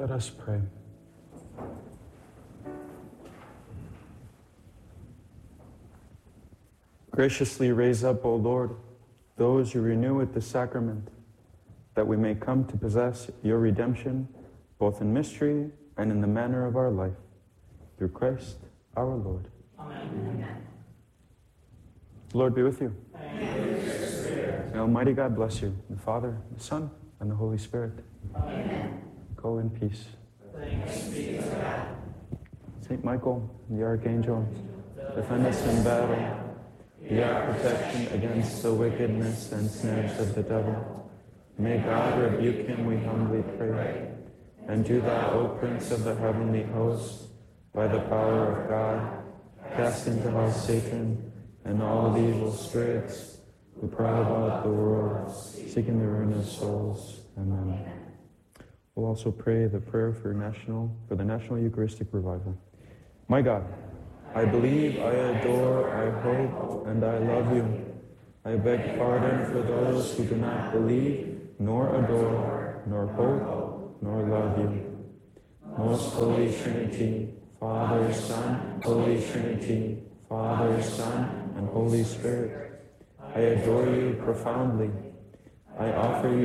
Let us pray. Graciously raise up, O Lord, those you renew with the sacrament, that we may come to possess your redemption, both in mystery and in the manner of our life. Through Christ our Lord. Amen. The Lord be with you. And with your spirit. May Almighty God bless you, the Father, the Son, and the Holy Spirit. Amen. Go in peace. Thanks be to God. Saint Michael, the Archangel, defend us in battle. Be our protection against the wickedness and snares of the devil. May God rebuke him, we humbly pray. And do thou, O Prince of the heavenly host, by the power of God, cast into hell Satan and all the evil spirits who prowl about the world, seeking the ruin of souls. Amen. We'll also pray the prayer for the National Eucharistic Revival. My God, I believe, I adore, I hope, and I love you. I beg pardon for those who do not believe, nor adore, nor hope, nor love you. Most Holy Trinity, Father, Son, Holy Trinity, Father, Son, and Holy Spirit, I adore you profoundly. I offer you